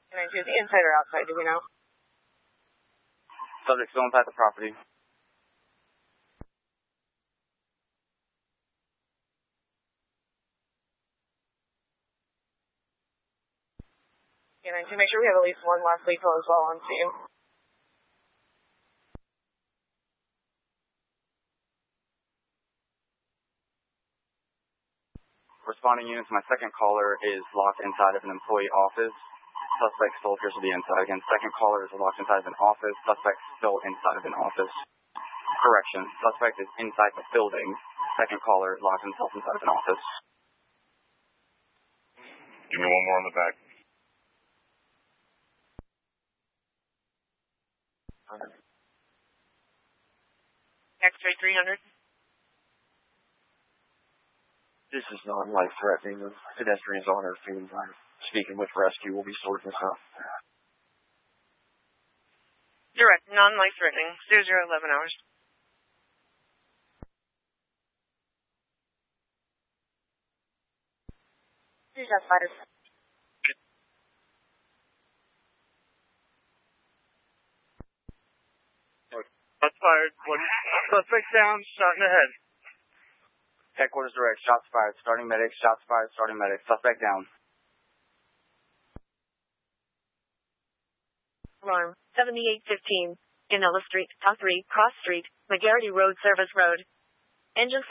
And is he inside or outside, do we know? Subject still inside the property. And to make sure we have at least one last lethal as well on scene. Responding units, my second caller is locked inside of an employee office. Suspect still appears to be inside. Again, second caller is locked inside of an office. Suspect still inside of an office. Correction, suspect is inside the building. Second caller locked himself inside of an office. Give me one more on the back. X-ray 300. This is non-life-threatening. Pedestrians on our field. Speaking with rescue, we'll be sorting this out. Direct, non-life-threatening. 0011 hours. Shots fired. Shots fired. One suspect down, shot in the head. Headquarters direct, shots fired, starting medic, shots fired, starting medic, suspect down. Alarm, 7815, Ganella Street, Top 3, Cross Street, McGarity Road, Service Road. Engine